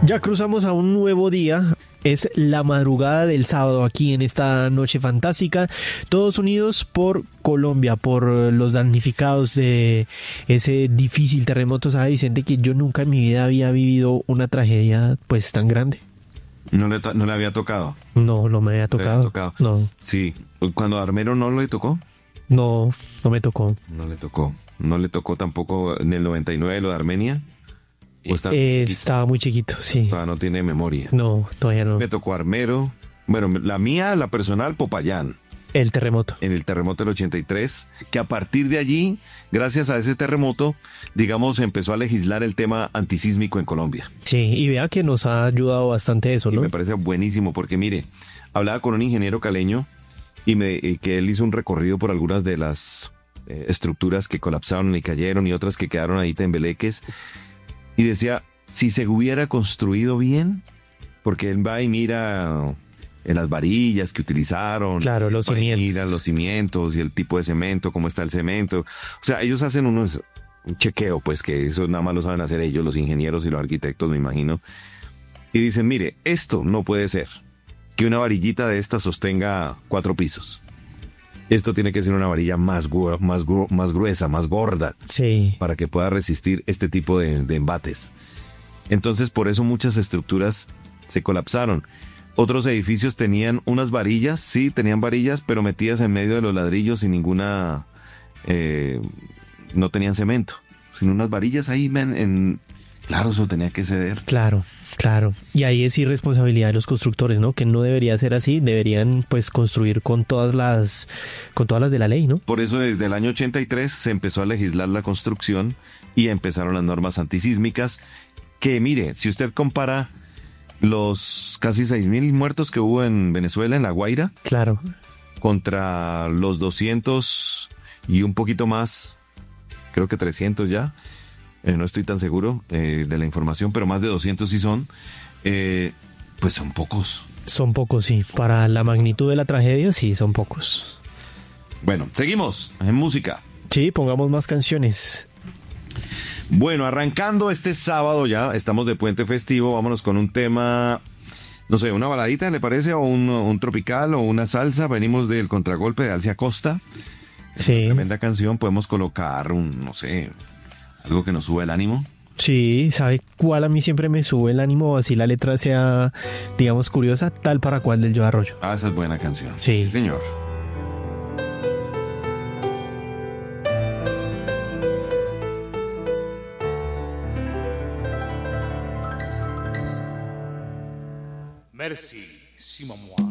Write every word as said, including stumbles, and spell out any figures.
Ya cruzamos a un nuevo día. Es la madrugada del sábado aquí en esta noche fantástica. Todos unidos por Colombia, por los damnificados de ese difícil terremoto. ¿Sabe, Vicente, que yo nunca en mi vida había vivido una tragedia pues tan grande? ¿No le, to- no le había tocado? No, no me había ¿Le había tocado. tocado? No, Sí. ¿Cuando a Armero no le tocó? no, no me tocó. No le tocó. No le tocó tampoco en el noventa y nueve lo de Armenia. ¿O está Eh, chiquito? estaba muy chiquito, sí. Todavía no tiene memoria. No, todavía no. Me tocó Armero. Bueno, la mía, la personal, Popayán. El terremoto. En el terremoto del ochenta y tres, que a partir de allí, gracias a ese terremoto, digamos, empezó a legislar el tema antisísmico en Colombia. Sí, y vea que nos ha ayudado bastante eso, Y ¿no? me parece buenísimo, porque mire, hablaba con un ingeniero caleño y, me, y que él hizo un recorrido por algunas de las eh, estructuras que colapsaron y cayeron y otras que quedaron ahí tembeleques. Y decía, si se hubiera construido bien, porque él va y mira en las varillas que utilizaron. Claro, los va y cimientos. Mira los cimientos y el tipo de cemento, cómo está el cemento. O sea, ellos hacen unos, un chequeo, pues que eso nada más lo saben hacer ellos, los ingenieros y los arquitectos, me imagino. Y dicen, mire, esto no puede ser que una varillita de esta sostenga cuatro pisos. Esto tiene que ser una varilla más, gu- más, gru- más gruesa, más gorda, Sí. para que pueda resistir este tipo de, de embates. Entonces, por eso muchas estructuras se colapsaron. Otros edificios tenían unas varillas, sí, tenían varillas, pero metidas en medio de los ladrillos sin ninguna... eh, no tenían cemento, sino unas varillas ahí, man, en... Claro, eso tenía que ceder. Claro, claro. Y ahí es irresponsabilidad de los constructores, ¿no? Que no debería ser así. Deberían, pues, construir con todas las, con todas las de la ley, ¿no? Por eso desde el año ochenta y tres se empezó a legislar la construcción y empezaron las normas antisísmicas que, mire, si usted compara los casi seis mil muertos que hubo en Venezuela, en La Guaira, Claro. contra los doscientos y un poquito más, creo que trescientos ya, eh, no estoy tan seguro eh, de la información, pero más de doscientos sí son, eh, pues son pocos. Son pocos, sí. Para la magnitud de la tragedia, sí, son pocos. Bueno, seguimos en música. Sí, pongamos más canciones. Bueno, arrancando este sábado ya, estamos de puente festivo, vámonos con un tema, no sé, una baladita, ¿le parece? O un, un tropical o una salsa, venimos del contragolpe de Alcia Costa, Sí. tremenda canción, podemos colocar un, no sé, algo que nos sube el ánimo. Sí, ¿sabe cuál a mí siempre me sube el ánimo? Así la letra sea, digamos, curiosa. Tal para cual del Yo Arroyo. Ah, esa es buena canción. Sí. Señor. Merci, si maman.